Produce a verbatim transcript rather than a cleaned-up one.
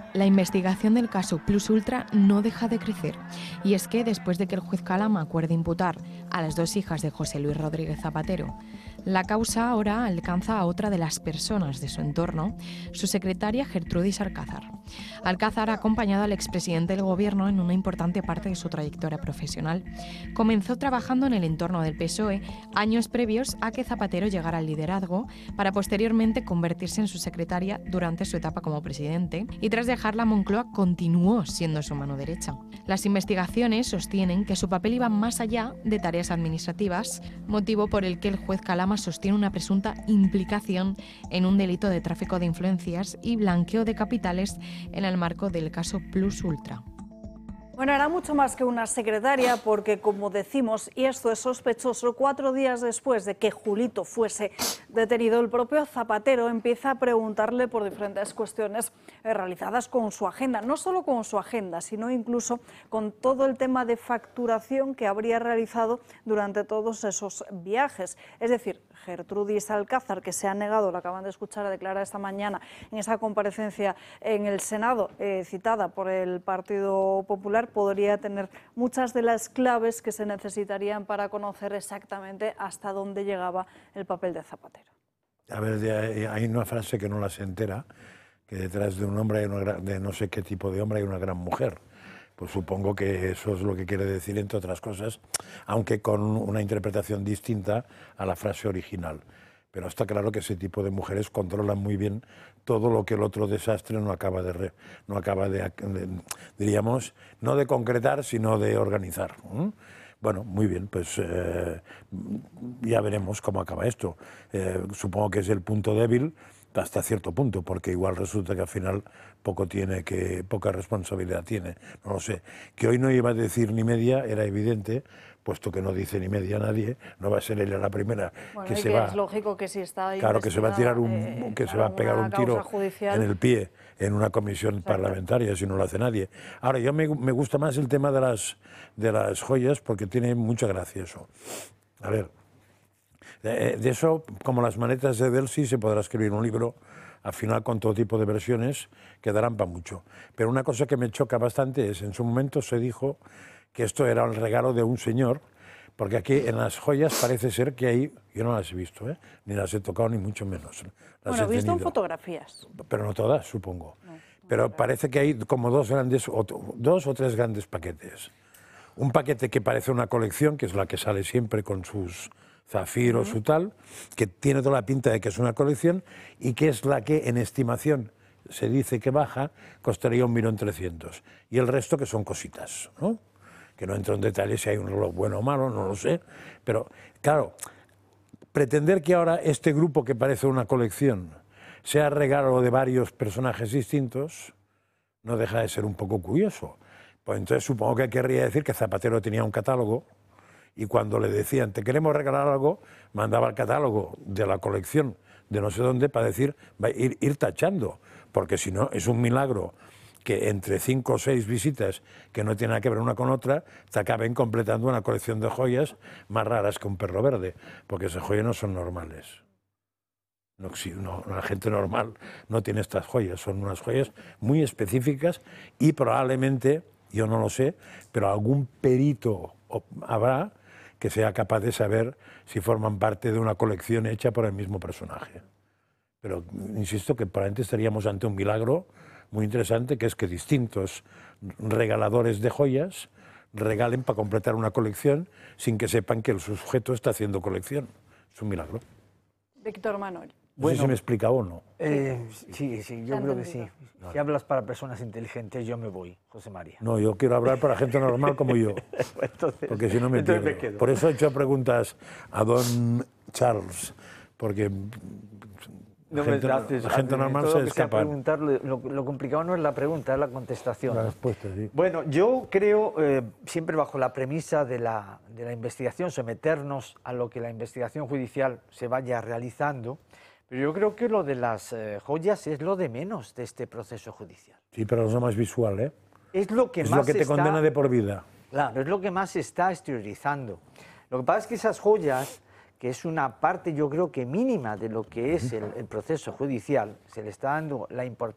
La investigación del caso Plus Ultra no deja de crecer. Y es que después de que el juez Calama acuerde imputar a las dos hijas de José Luis Rodríguez Zapatero, la causa ahora alcanza a otra de las personas de su entorno, su secretaria Gertrudis Alcázar. Alcázar ha acompañado al expresidente del Gobierno en una importante parte de su trayectoria profesional. Comenzó trabajando en el entorno del P S O E años previos a que Zapatero llegara al liderazgo, para posteriormente convertirse en su secretaria durante su etapa como presidente, y tras dejar la Moncloa continuó siendo su mano derecha. Las investigaciones sostienen que su papel iba más allá de tareas administrativas, motivo por el que el juez Calama sostiene una presunta implicación en un delito de tráfico de influencias y blanqueo de capitales en el marco del caso Plus Ultra. Bueno, era mucho más que una secretaria porque, como decimos, y esto es sospechoso, cuatro días después de que Julito fuese detenido, el propio Zapatero empieza a preguntarle por diferentes cuestiones realizadas con su agenda. No solo con su agenda, sino incluso con todo el tema de facturación que habría realizado durante todos esos viajes. Es decir, Gertrudis Alcázar, que se ha negado, lo acaban de escuchar, a declarar esta mañana en esa comparecencia en el Senado, eh, citada por el Partido Popular, podría tener muchas de las claves que se necesitarían para conocer exactamente hasta dónde llegaba el papel de Zapatero. A ver, hay una frase que no la se entera, que detrás de un hombre, hay una, de no sé qué tipo de hombre, hay una gran mujer. Pues supongo que eso es lo que quiere decir, entre otras cosas, aunque con una interpretación distinta a la frase original. Pero está claro que ese tipo de mujeres controlan muy bien todo lo que el otro desastre no acaba de, re, no acaba de, de, diríamos, no de concretar, sino de organizar. ¿Mm? Bueno, muy bien, pues eh, ya veremos cómo acaba esto. Eh, supongo que es el punto débil hasta cierto punto, porque igual resulta que al final poco tiene que, poca responsabilidad tiene, no lo sé. Que hoy no iba a decir ni media era evidente, puesto que no dice ni media a nadie, no va a ser ella la primera bueno, que y se que va. Es lógico que si está Claro, que se va a tirar un, eh, que se va a pegar un tiro judicial, en el pie en una comisión exacto, parlamentaria si no lo hace nadie. Ahora, yo me, me gusta más el tema de las, de las joyas porque tiene mucha gracia eso. A ver, de, de eso, como las maletas de Delcy, se podrá escribir un libro, al final con todo tipo de versiones, que darán para mucho. Pero una cosa que me choca bastante es, en su momento se dijo que esto era el regalo de un señor, porque aquí en las joyas parece ser que hay, yo no las he visto, ¿eh? Ni las he tocado, ni mucho menos. Las bueno, he visto tenido, en fotografías. Pero no todas, supongo. No, no pero creo. Parece que hay como dos, grandes, o, dos o tres grandes paquetes. Un paquete que parece una colección, que es la que sale siempre con sus zafiros, uh-huh, su tal, que tiene toda la pinta de que es una colección y que es la que en estimación se dice que baja, costaría un millón trescientos. Y el resto que son cositas, ¿no? Que no entro en detalles si hay un reloj bueno o malo, no lo sé, pero claro, pretender que ahora este grupo que parece una colección sea regalo de varios personajes distintos, no deja de ser un poco curioso. Pues entonces supongo que querría decir que Zapatero tenía un catálogo y cuando le decían, te queremos regalar algo, mandaba el catálogo de la colección de no sé dónde para decir, va a ir, ir tachando, porque si no es un milagro que entre cinco o seis visitas que no tienen nada que ver una con otra, te acaben completando una colección de joyas más raras que un perro verde, porque esas joyas no son normales. No, no, la gente normal no tiene estas joyas, son unas joyas muy específicas y probablemente, yo no lo sé, pero algún perito habrá que sea capaz de saber si forman parte de una colección hecha por el mismo personaje. Pero insisto que probablemente estaríamos ante un milagro muy interesante, que es que distintos regaladores de joyas regalen para completar una colección sin que sepan que el sujeto está haciendo colección. Es un milagro. Víctor Manuel. No bueno, sé si me explica o no. Eh, sí, sí, yo creo que sí. Si hablas para personas inteligentes, yo me voy, José María. No, yo quiero hablar para gente normal como yo, entonces, porque si no me pierdo. Me quedo. Por eso he hecho preguntas a don Charles, porque no la gente, me haces, la gente normal todo se lo que sea escapa. Preguntar, lo, lo complicado no es la pregunta, es la contestación. La respuesta, sí. Bueno, yo creo, eh, siempre bajo la premisa de la, de la investigación, someternos a lo que la investigación judicial se vaya realizando, pero yo creo que lo de las eh, joyas es lo de menos de este proceso judicial. Sí, pero es lo más visual, ¿eh? Es lo que es más lo que te está, condena de por vida. Claro, es lo que más se está exteriorizando. Lo que pasa es que esas joyas, que es una parte yo creo que mínima de lo que es el, el proceso judicial, se le está dando la importancia